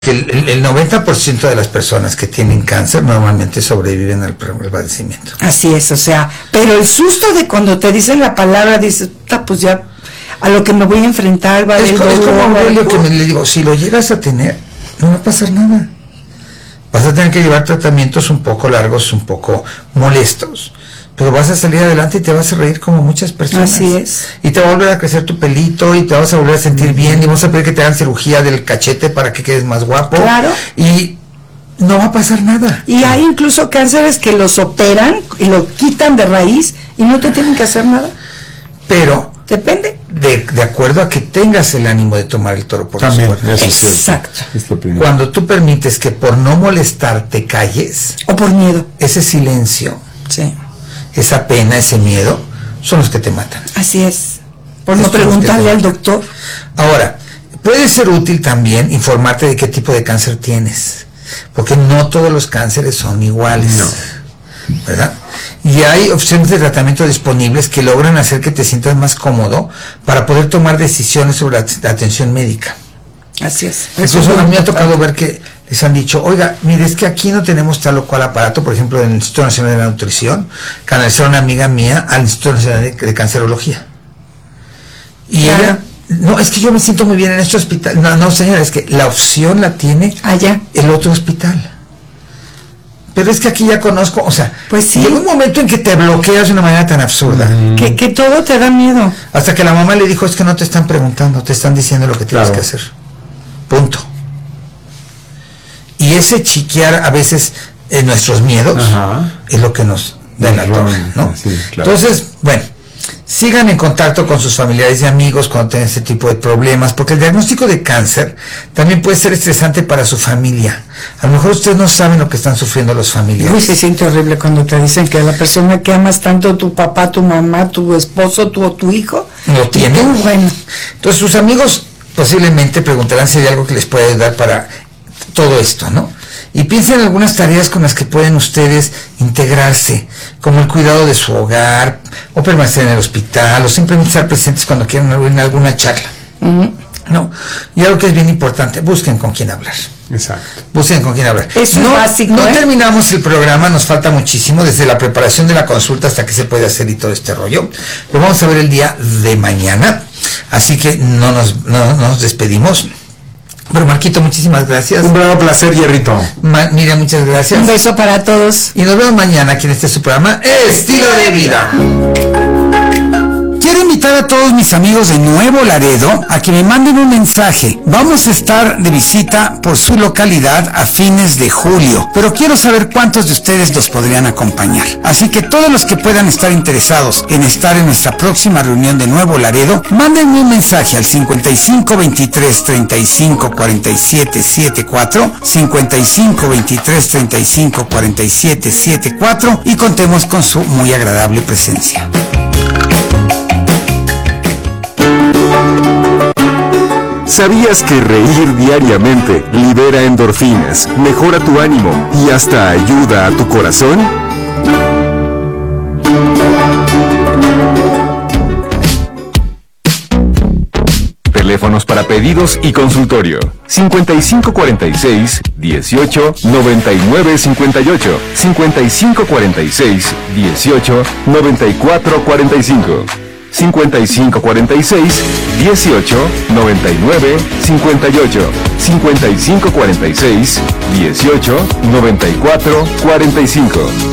El 90% de las personas que tienen cáncer normalmente sobreviven al padecimiento. Así es, o sea, pero el susto de cuando te dicen la palabra, dices, pues ya, a lo que me voy a enfrentar va a haber dolor. Es como Aurelio, que le digo, si lo llegas a tener, no va a pasar nada. Vas a tener que llevar tratamientos un poco largos, un poco molestos, pero vas a salir adelante y te vas a reír como muchas personas. Así es. Y te va a volver a crecer tu pelito y te vas a volver a sentir bien y vamos a pedir que te hagan cirugía del cachete para que quedes más guapo. Claro. Y no va a pasar nada. Y hay incluso cánceres que los operan y lo quitan de raíz y no te tienen que hacer nada. Pero depende. De acuerdo a que tengas el ánimo de tomar el toro por los cuernos. Exacto. Cuando tú permites que por no molestar te calles. O por miedo. Ese silencio. Sí. Esa pena, ese miedo, son los que te matan. Así es. Por no preguntarle al doctor. Ahora, puede ser útil también informarte de qué tipo de cáncer tienes, porque no todos los cánceres son iguales, ¿verdad? Y hay opciones de tratamiento disponibles que logran hacer que te sientas más cómodo para poder tomar decisiones sobre la atención médica. Así es. Incluso a mí me ha tocado ver que les han dicho, oiga, mire, es que aquí no tenemos tal o cual aparato, por ejemplo, en el Instituto Nacional de la Nutrición, canalizaron a una amiga mía al Instituto Nacional de Cancerología. Y ella, no, es que yo me siento muy bien en este hospital. No, señora, es que la opción la tiene allá el otro hospital. Pero es que aquí ya conozco, o sea, pues sí. Llega un momento en que te bloqueas de una manera tan absurda. Que todo te da miedo. Hasta que la mamá le dijo, es que no te están preguntando, te están diciendo lo que tienes que hacer. Punto. Y ese chiquear a veces nuestros miedos es lo que nos da en la torre, ¿no? Sí, claro. Entonces, bueno, sigan en contacto con sus familiares y amigos cuando tengan este tipo de problemas, porque el diagnóstico de cáncer también puede ser estresante para su familia. A lo mejor ustedes no saben lo que están sufriendo los familiares. Uy, se siente horrible cuando te dicen que la persona que amas tanto, tu papá, tu mamá, tu esposo, tu hijo, lo tiene. Bueno. Entonces sus amigos posiblemente preguntarán si hay algo que les puede ayudar para todo esto, ¿no? Y piensen en algunas tareas con las que pueden ustedes integrarse, como el cuidado de su hogar, o permanecer en el hospital, o simplemente estar presentes cuando quieran en alguna charla. No, y algo que es bien importante, busquen con quién hablar. Exacto. Busquen con quién hablar. Eso es básico. No terminamos el programa, nos falta muchísimo, desde la preparación de la consulta hasta qué se puede hacer y todo este rollo. Lo vamos a ver el día de mañana, así que no nos despedimos. Pero Marquito, muchísimas gracias. Un verdadero placer, Hierrito. Miriam, muchas gracias. Un beso para todos. Y nos vemos mañana aquí en su programa Estilo de Vida. Quiero invitar a todos mis amigos de Nuevo Laredo a que me manden un mensaje. Vamos a estar de visita por su localidad a fines de julio, pero quiero saber cuántos de ustedes los podrían acompañar. Así que todos los que puedan estar interesados en estar en nuestra próxima reunión de Nuevo Laredo, mándenme un mensaje al 55 23 35 47 74, 55 23 35 47 74 y contemos con su muy agradable presencia. ¿Sabías que reír diariamente libera endorfinas, mejora tu ánimo y hasta ayuda a tu corazón? Teléfonos para pedidos y consultorio: 5546 18 99 58, 5546 18 94 45. 5546 18 99 58, 5546 18 94 45.